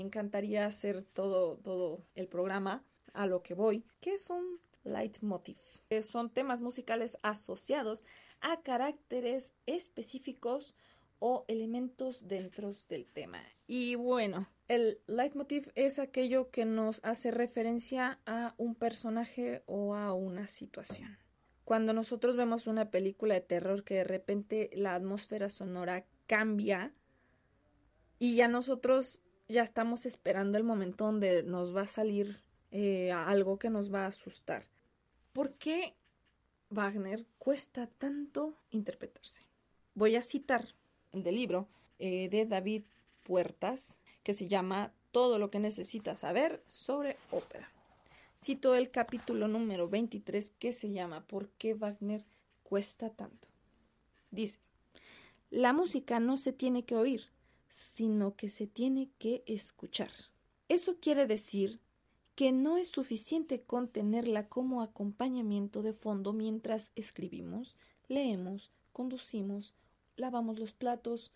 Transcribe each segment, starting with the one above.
Me encantaría hacer todo el programa a lo que voy. ¿Qué es un leitmotiv? Son temas musicales asociados a caracteres específicos o elementos dentro del tema. Y bueno, el leitmotiv es aquello que nos hace referencia a un personaje o a una situación. Cuando nosotros vemos una película de terror que de repente la atmósfera sonora cambia y ya nosotros ya estamos esperando el momento donde nos va a salir algo que nos va a asustar. ¿Por qué Wagner cuesta tanto interpretarse? Voy a citar el del libro de David Puertas, que se llama Todo lo que necesitas saber sobre ópera. Cito el capítulo número 23, que se llama ¿Por qué Wagner cuesta tanto? Dice: la música no se tiene que oír, sino que se tiene que escuchar. Eso quiere decir que no es suficiente con tenerla como acompañamiento de fondo mientras escribimos, leemos, conducimos, lavamos los platos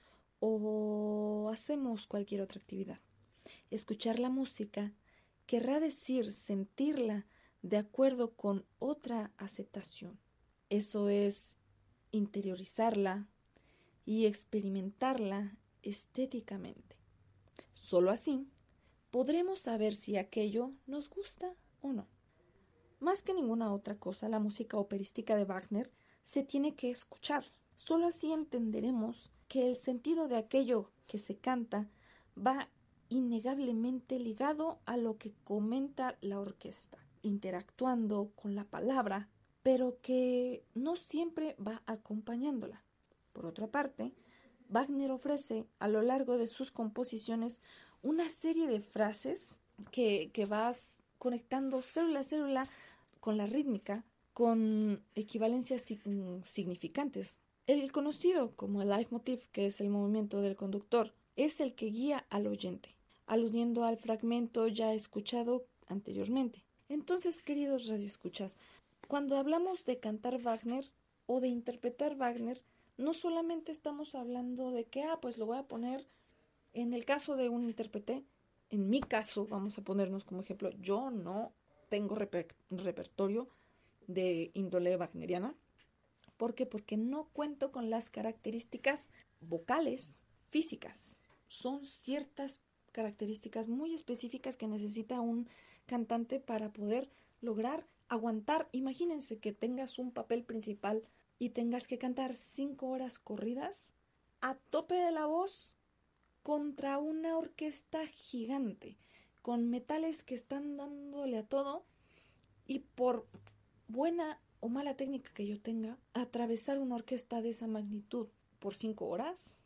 o hacemos cualquier otra actividad. Escuchar la música querrá decir sentirla de acuerdo con otra aceptación. Eso es interiorizarla y experimentarla estéticamente. Solo así podremos saber si aquello nos gusta o no. Más que ninguna otra cosa, la música operística de Wagner se tiene que escuchar. Solo así entenderemos que el sentido de aquello que se canta va innegablemente ligado a lo que comenta la orquesta, interactuando con la palabra, pero que no siempre va acompañándola. Por otra parte, Wagner ofrece a lo largo de sus composiciones una serie de frases que vas conectando célula a célula con la rítmica, con equivalencias significantes. El conocido como el leitmotiv, que es el movimiento del conductor, es el que guía al oyente, aludiendo al fragmento ya escuchado anteriormente. Entonces, queridos radioescuchas, cuando hablamos de cantar Wagner o de interpretar Wagner, no solamente estamos hablando de que, pues lo voy a poner en el caso de un intérprete. En mi caso, vamos a ponernos como ejemplo, yo no tengo repertorio de índole wagneriana. ¿Por qué? Porque no cuento con las características vocales físicas. Son ciertas características muy específicas que necesita un cantante para poder lograr aguantar. Imagínense que tengas un papel principal y tengas que cantar 5 horas corridas a tope de la voz contra una orquesta gigante, con metales que están dándole a todo, y por buena o mala técnica que yo tenga, atravesar una orquesta de esa magnitud por 5 horas,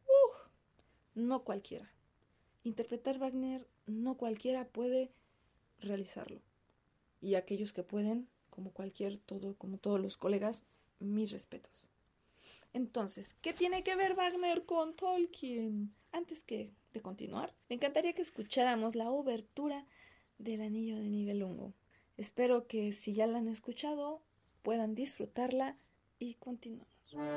no cualquiera. Interpretar Wagner, no cualquiera puede realizarlo. Y aquellos que pueden, como todos los colegas, mis respetos. Entonces, ¿qué tiene que ver Wagner con Tolkien? Antes de continuar, me encantaría que escucháramos la obertura del Anillo de Nibelungo. Espero que si ya la han escuchado, puedan disfrutarla y continuamos.